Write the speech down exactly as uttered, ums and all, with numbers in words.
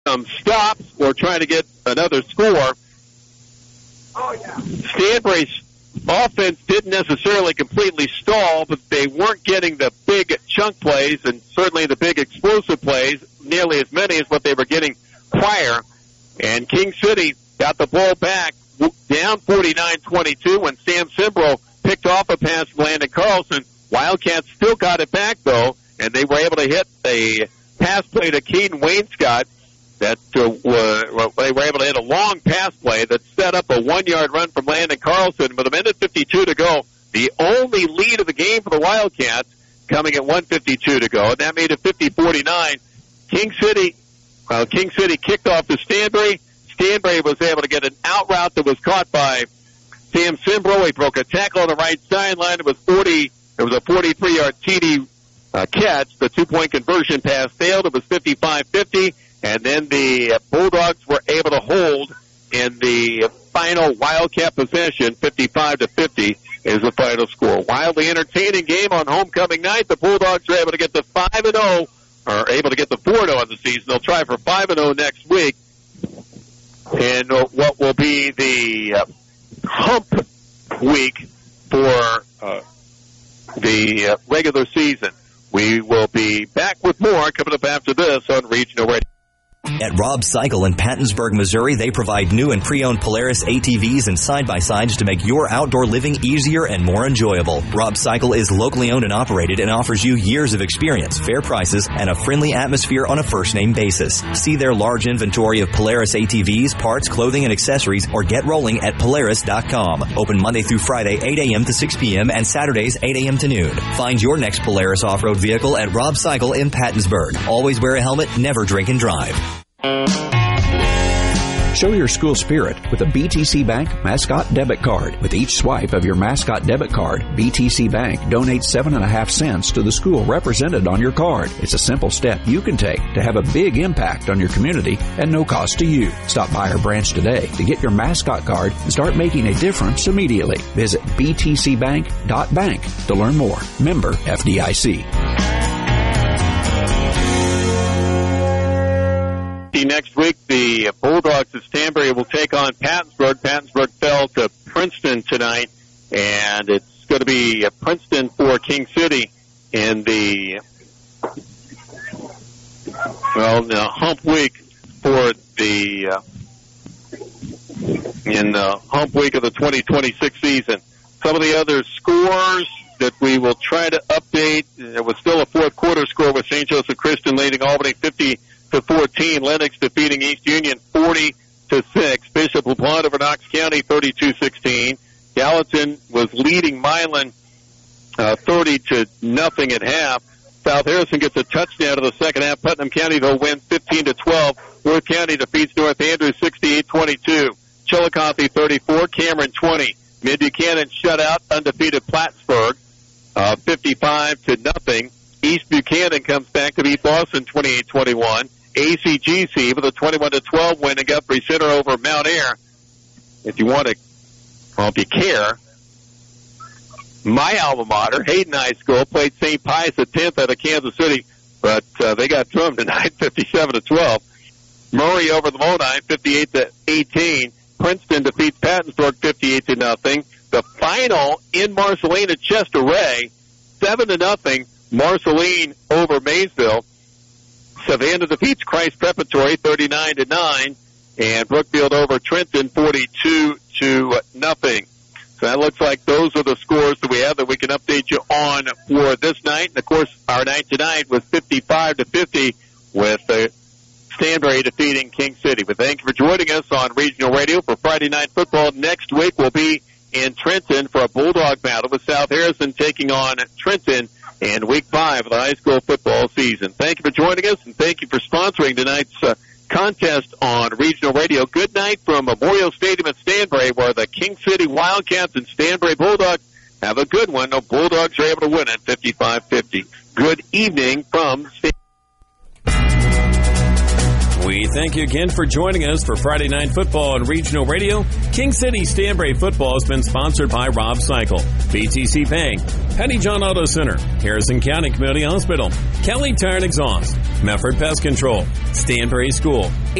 some stops or trying to get another score. Oh, yeah. Stanbury's offense didn't necessarily completely stall, but they weren't getting the big chunk plays and certainly the big explosive plays, nearly as many as what they were getting prior. And King City got the ball back down forty-nine twenty-two when Sam Simbro picked off a pass from Landon Carlson. Wildcats still got it back, though, and they were able to hit a pass play to Keaton Wainscott. That uh, were, they were able to hit a long pass play that set up a one-yard run from Landon Carlson. With a minute fifty-two to go, the only lead of the game for the Wildcats coming at one fifty-two to go, and that made it fifty forty-nine. King City, uh, King City kicked off to Stanbury. Stanbury was able to get an out route that was caught by Sam Simbro. He broke a tackle on the right sideline. It was forty. It was a forty-three-yard T D uh, catch. The two-point conversion pass failed. It was fifty-five fifty. And then the Bulldogs were able to hold in the final Wildcat possession. fifty-five to fifty is the final score. Wildly entertaining game on homecoming night. The Bulldogs are able to get to five and oh, or able to get to four and oh in the season. They'll try for five and oh next week. And what will be the uh, hump week for uh, the uh, regular season. We will be back with more coming up after this on Regional Radio. At Rob Cycle in Pattonsburg, Missouri, they provide new and pre-owned Polaris A T Vs and side-by-sides to make your outdoor living easier and more enjoyable. Rob Cycle is locally owned and operated and offers you years of experience, fair prices, and a friendly atmosphere on a first-name basis. See their large inventory of Polaris A T Vs, parts, clothing, and accessories, or get rolling at Polaris dot com. Open Monday through Friday, eight a.m. to six p.m., and Saturdays, eight a.m. to noon. Find your next Polaris off-road vehicle at Rob Cycle in Pattonsburg. Always wear a helmet, never drink and drive. Show your school spirit with a B T C Bank Mascot Debit Card. With each swipe of your Mascot Debit Card, B T C Bank donates seven and a half cents to the school represented on your card. It's a simple step you can take to have a big impact on your community at no cost to you. Stop by our branch today to get your Mascot Card and start making a difference immediately. Visit b t c bank dot bank to learn more. Member F D I C. Next week, the Bulldogs of Stanbury will take on Pattonsburg. Pattonsburg fell to Princeton tonight, and it's going to be Princeton for King City in the, well, the hump week for the, uh, in the hump week of the twenty twenty-six season. Some of the other scores that we will try to update, it was still a fourth quarter score with Saint Joseph Christian leading Albany fifty to fourteen. Lennox defeating East Union forty to six. Bishop LeBlanc over Knox County thirty-two sixteen. Gallatin was leading Milan uh, thirty to nothing at half. South Harrison gets a touchdown to the second half. Putnam County though wins fifteen to twelve. Worth County defeats North Andrews sixty-eight twenty-two. Chillicothe thirty-four, Cameron twenty. Mid Buchanan shut out undefeated Plattsburgh uh, fifty-five to nothing. East Buchanan comes back to beat Boston twenty-eight twenty-one. A C G C with a twenty-one to twelve win in Guthrie Center over Mount Air. If you want to, well, if you care, my alma mater, Hayden High School, played Saint Pius the tenth out of Kansas City, but uh, they got through them tonight, fifty-seven to twelve. Murray over the Lodi, fifty-eight to eighteen. Princeton defeats Pattonsburg, fifty-eight to nothing. The final in Marceline at Chester Ray, seven to nothing. Marceline over Maysville. Savannah defeats Christ Preparatory thirty-nine to nine, and Brookfield over Trenton forty-two to nothing. So that looks like those are the scores that we have that we can update you on for this night. And of course, our night tonight was fifty-five to fifty with uh, Stanbury defeating King City. But thank you for joining us on Regional Radio for Friday Night Football. Next week we'll be in Trenton for a Bulldog battle with South Harrison taking on Trenton in week five of the high school football season. Thank you for joining us, and thank you for sponsoring tonight's uh, contest on Regional Radio. Good night from Memorial Stadium at Stanbury, where the King City Wildcats and Stanbury Bulldogs have a good one. The Bulldogs are able to win it fifty-five fifty. Good evening from Stanbury. We thank you again for joining us for Friday Night Football on Regional Radio. King City Stanbury Football has been sponsored by Rob Cycle, B T C Bank, Petty John Auto Center, Harrison County Community Hospital, Kelly Tire and Exhaust, Mefford Pest Control, Stanbury School,